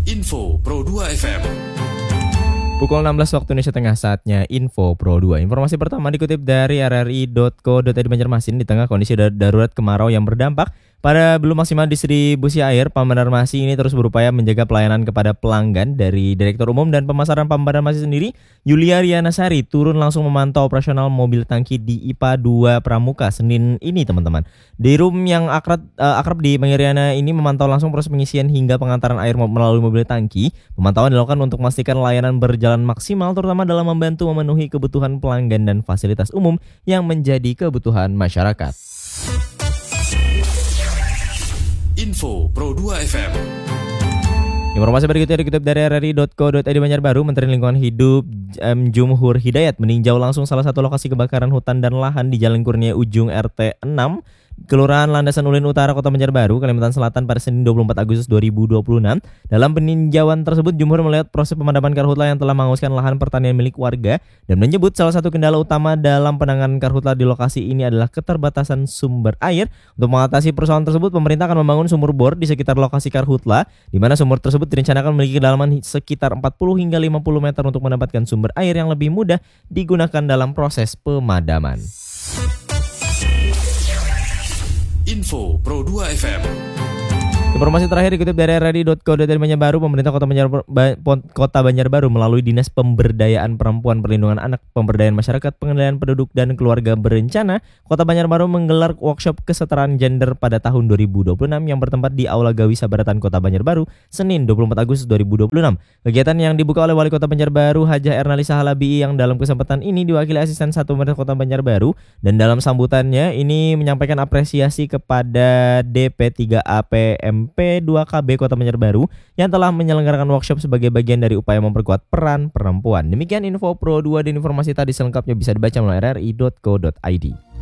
Info Pro 2 FM. Pukul 16 waktu Indonesia Tengah, saatnya Info Pro 2. Informasi pertama dikutip dari rri.co.id Banjarmasin. Di tengah kondisi darurat kemarau yang berdampak pada belum maksimal distribusi air, Banjarmasin ini terus berupaya menjaga pelayanan kepada pelanggan. Dari Direktur Umum dan Pemasaran Banjarmasin sendiri, Yulia Rianasari, turun langsung memantau operasional mobil tangki di IPA 2 Pramuka Senin ini, teman-teman. Di room yang akrab di Bangjariana ini memantau langsung proses pengisian hingga pengantaran air melalui mobil tangki. Pemantauan dilakukan untuk memastikan layanan berjalan maksimal, terutama dalam membantu memenuhi kebutuhan pelanggan dan fasilitas umum yang menjadi kebutuhan masyarakat. Info Pro 2 FM. Informasi berikutnya dikutip dari rri.co.id Banjarbaru. Menteri Lingkungan Hidup Jumhur Hidayat meninjau langsung salah satu lokasi kebakaran hutan dan lahan di Jalan Kurnia Ujung RT 6 Kelurahan Landasan Ulin Utara, Kota Banjarbaru, Kalimantan Selatan pada Senin 24 Agustus 2026. Dalam peninjauan tersebut, Jumhur melihat proses pemadaman karhutla yang telah menghanguskan lahan pertanian milik warga dan menyebut salah satu kendala utama dalam penanganan karhutla di lokasi ini adalah keterbatasan sumber air. Untuk mengatasi persoalan tersebut, pemerintah akan membangun sumur bor di sekitar lokasi karhutla, di mana sumur tersebut direncanakan memiliki kedalaman sekitar 40 hingga 50 meter untuk mendapatkan sumber air yang lebih mudah digunakan dalam proses pemadaman. Info Pro 2 FM. Informasi terakhir dikutip dari rri.co.id Banjarbaru. Pemerintah Kota Banjarbaru melalui Dinas Pemberdayaan Perempuan, Perlindungan Anak, Pemberdayaan Masyarakat, Pengendalian Penduduk dan Keluarga Berencana, Kota Banjarbaru menggelar workshop kesetaraan gender pada tahun 2026 yang bertempat di Aula Gawi Sabaratan Kota Banjarbaru, Senin 24 Agustus 2026. Kegiatan yang dibuka oleh Wali Kota Banjarbaru, Hajah Ernalisa Halabi, yang dalam kesempatan ini diwakili Asisten 1 Pemerintah Kota Banjarbaru, dan dalam sambutannya ini menyampaikan apresiasi kepada DP3AP MP2KB Kota Banjarbaru yang telah menyelenggarakan workshop sebagai bagian dari upaya memperkuat peran perempuan. Demikian Info Pro 2, dan informasi tadi selengkapnya bisa dibaca melalui rri.co.id.